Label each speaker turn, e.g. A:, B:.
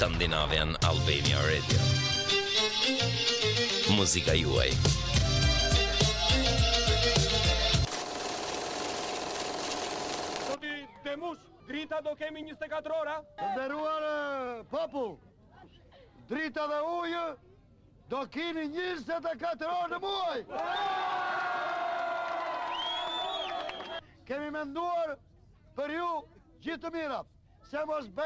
A: Scandinavian Albania Radio. Muzika juaj.
B: Demush, drita do kemi 24 ora?
C: Të nderuar popull, drita dhe ujë do keni 24 orë në muaj. Kemi menduar për ju gjithë të mirat, se mos